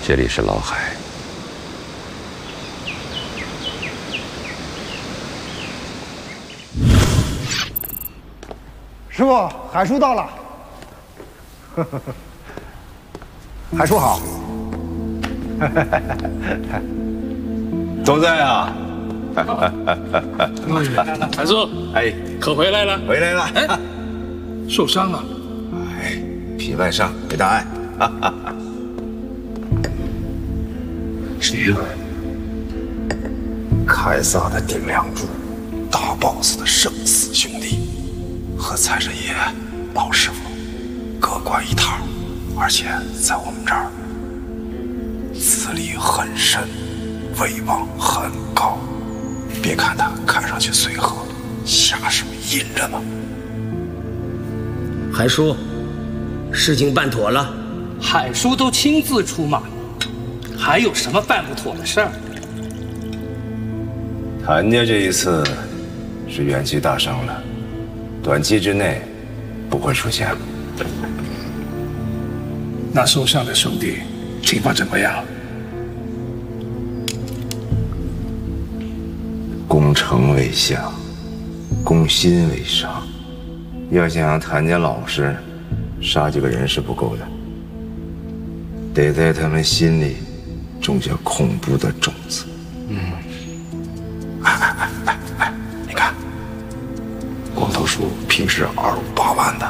这里是老海。 师傅，海叔到了。海叔好。 都在啊。 海叔， 哎， 可回来了？ 回来了。 哎，受伤了？ 哎，皮外伤，没大碍。 谁呀？ 凯撒的顶梁柱，大 boss 的生死兄弟，和财神爷老师傅各管一摊，而且在我们这儿资历很深，威望很高。别看他看上去随和，下手阴着呢。 海叔，事情办妥了。 海叔都亲自出马，还有什么办不妥的事儿？ 谭家这一次是元气大伤了，短期之内不会出现了。 那受伤的兄弟情况怎么样？ 攻城为下，攻心为上。要想让谭家老实，杀几个人是不够的，得在他们心里种下恐怖的种子。你看，光头叔平时2、5、8万的，